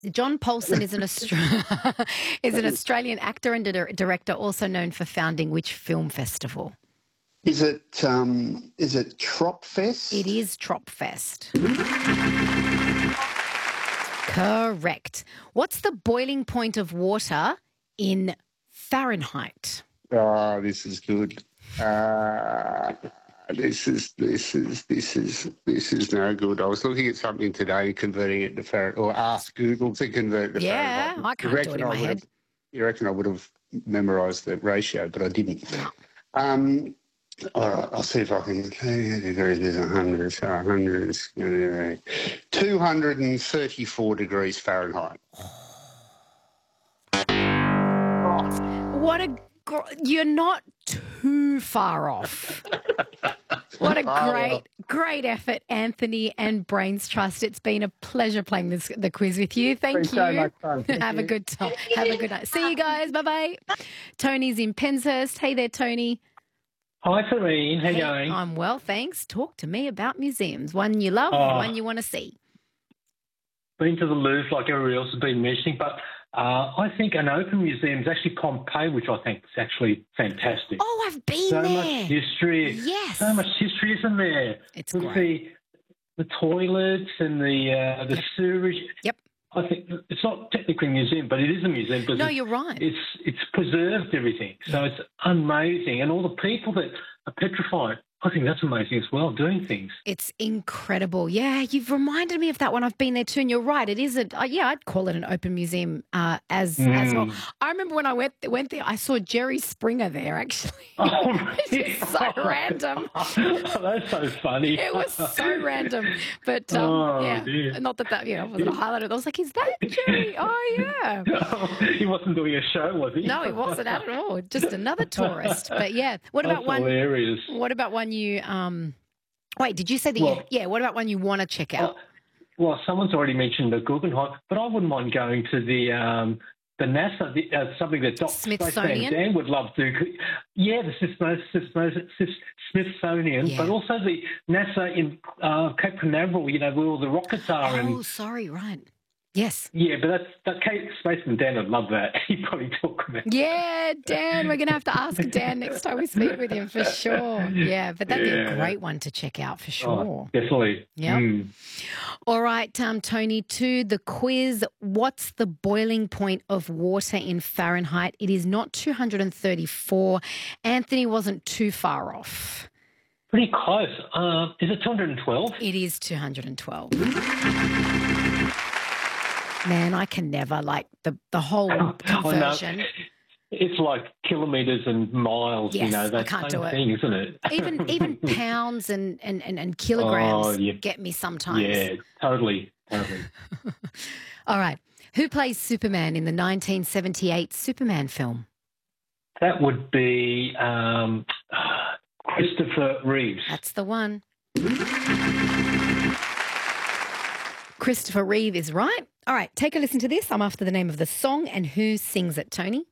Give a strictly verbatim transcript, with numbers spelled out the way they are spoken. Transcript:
John Paulson is an Austra- is an Australian actor and dir- director, also known for founding which film festival? Is it um, is it Tropfest? It is Tropfest. Correct. What's the boiling point of water in Fahrenheit? Oh, this is good. Uh, this is this is this is this is no good. I was looking at something today, converting it to Fahrenheit, or ask Google to convert it to Yeah, Fahrenheit. I can't do it in my I would head. have, you reckon I would have memorised the ratio, but I didn't. Um, all right, I'll see if I can. There's a hundred, so a hundred, two hundred and thirty-four degrees Fahrenheit. What a gr- you're not too far off. What a great, great effort, Anthony and Brains Trust. It's been a pleasure playing this the quiz with you. Thank Been you. so much fun. Thank Have a you. good time. Have a good night. See you guys. Bye bye. Tony's in Penshurst. Hey there, Tony. Hi, Serene. How you Hey, going? I'm well, thanks. Talk to me about museums. One you love, Oh. one you want to see. Been to the Louvre like everybody else has been mentioning, but uh, I think an open museum is actually Pompeii, which I think is actually fantastic. Oh, I've been so there. much history. Yes. So much history, isn't there? It's With great. the, the toilets and the uh, the Yep. sewage. Yep. I think it's not technically a museum, but it is a museum because No, it's, you're right. it's it's preserved everything. So it's amazing, and all the people that are petrified. I think that's amazing as well, doing things. It's incredible. Yeah, you've reminded me of that one. I've been there too, and you're right. It is a uh, yeah. I'd call it an open museum uh, as as well. I remember when I went went there, I saw Jerry Springer there. Actually, Oh, it's just so random. That's so funny. It was so random, but um, Oh, yeah, dear. not that that you know wasn't a highlight. I was like, is that Jerry? Oh yeah. He wasn't doing a show, was he? No, he wasn't at all. Just another tourist. But yeah, what That's about one? hilarious. What about one you? Um, wait, did you say that? you, Well- yeah. What about one you want to check out? Well, someone's already mentioned the Guggenheim, but I wouldn't mind going to the um, the NASA, the, uh, something that Doctor Smithsonian? Dan would love to. Yeah, the Smithsonian, Smithsonian, Yeah. but also the NASA in uh, Cape Canaveral, you know, where all the rockets are. Oh, and sorry, right. Yes. yeah, but that's that Kate Spaceman Dan would love that. He'd probably talk about it. Yeah, Dan. We're going to have to ask Dan next time we speak with him for sure. Yeah, but that'd be a Yeah. great one to check out for Oh, sure. definitely. Yep. Mm. All right, um, Tony, to the quiz. What's the boiling point of water in Fahrenheit? It is not two hundred thirty-four. Anthony wasn't too far off. Pretty close. Uh, is it two hundred twelve? It is two hundred twelve. Man, I can never, like, the, the whole conversion. It's like kilometres and miles, Yes, you know, I that can't same do it. thing, isn't it? Even even pounds and, and, and, and kilograms Oh, yeah. get me sometimes. Yeah, totally, totally. All right. Who plays Superman in the nineteen seventy-eight Superman film? That would be um, Christopher Reeves. That's the one. Christopher Reeve is right. All right, take a listen to this. I'm after the name of the song and who sings it, Tony.